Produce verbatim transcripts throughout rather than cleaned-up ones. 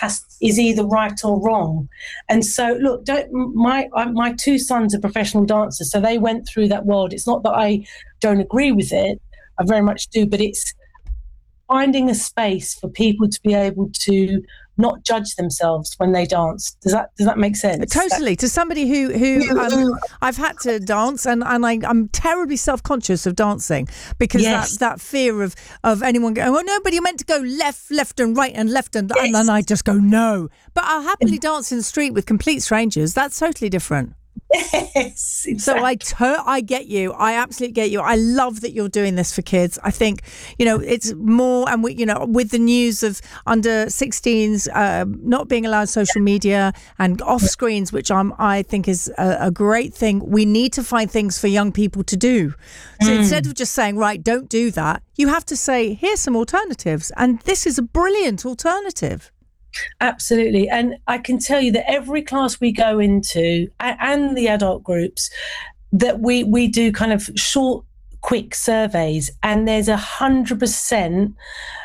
has is either right or wrong. And so, look, don't, my my two sons are professional dancers, so they went through that world. It's not that I don't agree with it; I very much do. But it's finding a space for people to be able to not judge themselves when they dance. Does that does that make sense? Totally. That, to somebody who who um, I've had to dance, and, and I, I'm terribly self-conscious of dancing because yes. that, that fear of, of anyone going, oh no, but you're meant to go left, left and right and left and yes. and then I just go no. But I'll happily dance in the street with complete strangers. That's totally different. Yes, exactly. So I ter- I get you. I absolutely get you. I love that you're doing this for kids. I think, you know, it's more, and we, you know, with the news of under sixteens uh, not being allowed social media and off screens, which I'm, I think is a, a great thing. We need to find things for young people to do. So mm. instead of just saying, right, don't do that, you have to say, here's some alternatives. And this is a brilliant alternative. Absolutely. And I can tell you that every class we go into, and the adult groups, that we, we do kind of short, quick surveys, and there's a hundred percent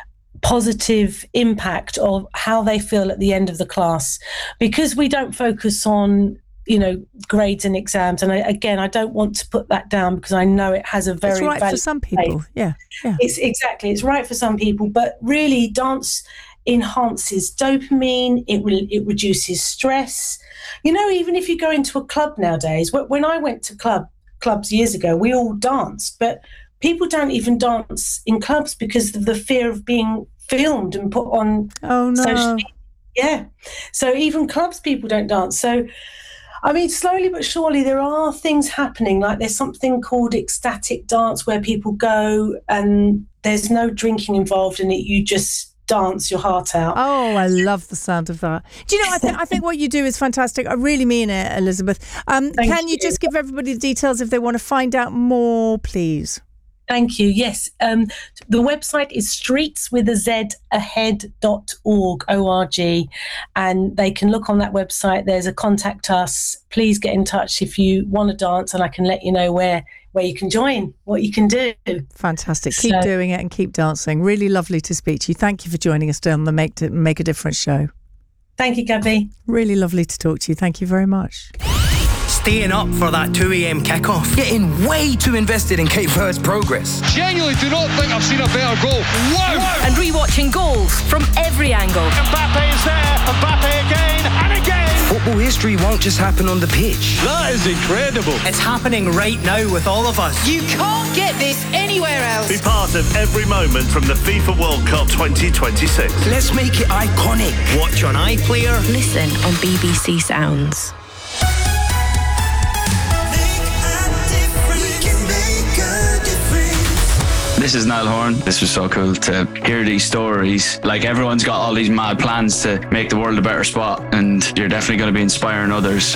positive impact of how they feel at the end of the class, because we don't focus on, you know, grades and exams. And I, again, I don't want to put that down because I know it has a very it's right for some people. Place. Yeah, yeah. It's exactly, it's right for some people, but really dance enhances dopamine, it re- it reduces stress. You know, even if you go into a club nowadays, when I went to club clubs years ago, we all danced, but people don't even dance in clubs because of the fear of being filmed and put on oh no social media. Yeah, so even clubs people don't dance. So I mean, slowly but surely there are things happening, like there's something called ecstatic dance where people go and there's no drinking involved in it, you just dance your heart out. Oh, I love the sound of that. Do you know, I think I think what you do is fantastic. I really mean it, Elizabeth. Um, can you, you just give everybody the details if they want to find out more, please? Thank you. Yes. Um, the website is streets with a Z ahead dot org, O R G, and they can look on that website. There's a contact us. Please get in touch if you want to dance, and I can let you know where where you can join, what you can do. Fantastic. Keep so, doing it and keep dancing. Really lovely to speak to you. Thank you for joining us on the Make, to Make a Difference show. Thank you, Gabby. Really lovely to talk to you. Thank you very much. Staying up for that two a.m. kickoff. Getting way too invested in Cape Verde's progress. Genuinely do not think I've seen a better goal. Wow! wow. And rewatching goals from every angle. Mbappe is there. Mbappe again and again. Football history won't just happen on the pitch. That is incredible. It's happening right now with all of us. You can't get this anywhere else. Be part of every moment from the FIFA World Cup twenty twenty-six. Let's make it iconic. Watch on iPlayer. Listen on B B C Sounds. This is Niall Horan. This was so cool to hear these stories. Like, everyone's got all these mad plans to make the world a better spot, and you're definitely going to be inspiring others.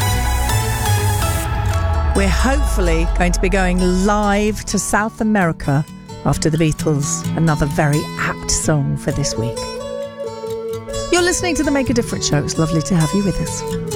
We're hopefully going to be going live to South America after the Beatles. Another very apt song for this week. You're listening to the Make a Difference show. It's lovely to have you with us.